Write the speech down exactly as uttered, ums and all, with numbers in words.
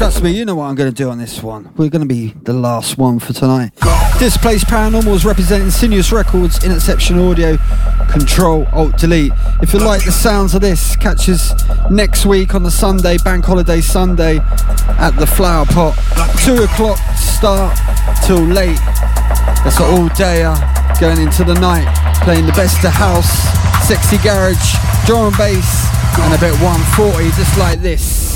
Trust me, you know what I'm going to do on this one. We're going to be the last one for tonight. Displaced Paranormals representing Sinuous Records, Interception Audio, Control, Alt, Delete. If you like the sounds of this, catch us next week on the Sunday, Bank Holiday Sunday, at the Flower Pot. Two o'clock start till late. That's an all-dayer going into the night, playing the best of house, sexy garage, drum and bass, and a bit one forty, just like this.